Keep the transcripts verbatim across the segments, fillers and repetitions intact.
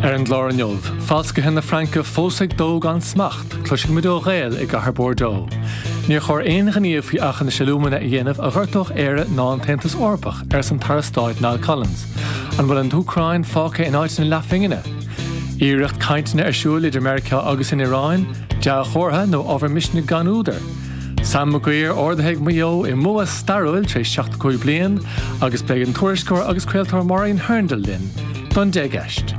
Ar an glár an neomh, fáilsca hena Franca fósaigh dóg an smacht, cloisig mu dó réil ag gahar Bordeaux. Níor chóir éon gníomh faoi achan na siúlmana a dhéanamh a ghirtoch éire ná an tentas orpach ar san tarastáid Niall Collins, an bhfuil an dúchráin fáca in áit na leafingine. Íireacht caintena ar siúil idir America agus in Iráin, deach chórtha nó ábhar misna gan údar. Sam McGuire ordaigh mayo i mua starúil tre seachtacúig bliain agus beag an tuairiscóir agus creaaltóir Maureen Herndal linn, don déag eist.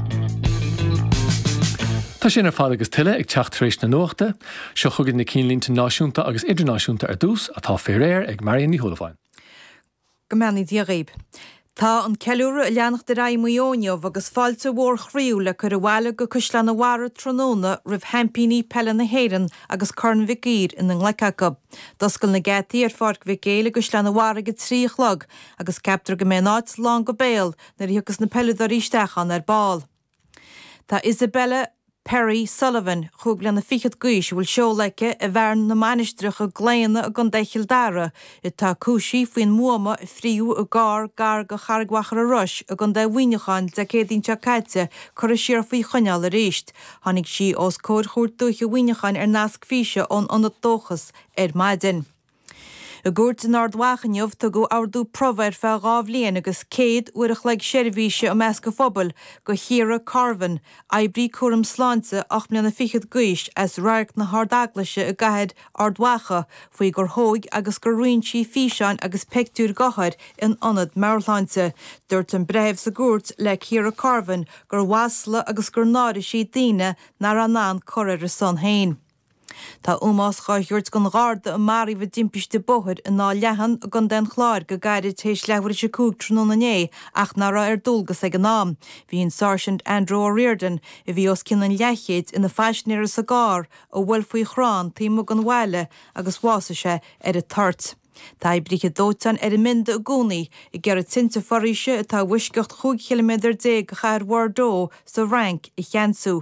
Tá sin ar fád agus tuile ag teacht tar éis na nuachta, seo chugaid na cínlínta náisiúnta agus idirnáisiúnta ar dús atá féréir ag Marion ní Húlafáin. Go meanaí díaghaib. Tá an ceúra a leanach de raim muóneomh agus fáilte mhór chríú le chur a bhhaile go cúisleán na mhara tróna rih hempíní pelle na héireann agus corn vigír in an ngleicagab. Doscail na gataí ar fád vigéile cúisleán na mhara go tríochlog agus captar go ménáid lá go béal na riúchas na pelle do ríistechan ar báil. Tá Isabella Perry Sullivan chug le na fichad gúis bhfuil seoleice a bhearn na manistrucha gléanna a gan deichil dara i tá cúsí faoin muama i fríú a gár gar go chargwachar a ruis a gan de bhuineáin de cédín teacaite chur a siar faoi chuneal a ríist. Tháinig si os cóir chuirt dúcha bhuineáin ar nasc físe ón anad dóchas ar maidin. A gúirt in ardwachaniuh tá go ardú provair fe gáh líon agus céad uirich le seirbhíse a measca phobal go chiara carvan, aibrí cuaram sláinte ach mna fichad gúis as rairc na hardaglaise a gahead ardwacha faoi gur thóig agus gur roiintí físeán agus pectúr gahaid in anad Mairlánte. Dúirt an breibh sa gúirt le chiara carvan gur wasla agus gur náiri sí daoine nar an ná choir a son hain. Tá umás gáithúirt gon gáda a marí bh dimpis de bothir in ná lehan a gan den chláir go gairid tééis lehar se cúg tróna né ach ná ra ar dulgus ag an nám. Bhíon Sergeant Andrew O'Riordan i bhí os cinan leichéid ina feisnéir sa gár ó bhfuil faoi chrán tíime gan bhile agus bhása sé ar a tart. Tá brícha dótan ar a minda a gúnaí i gcear a tinte faríise atá bhuisceocht chuig kilometr dé go chair Bordeaux sa rank i cheansú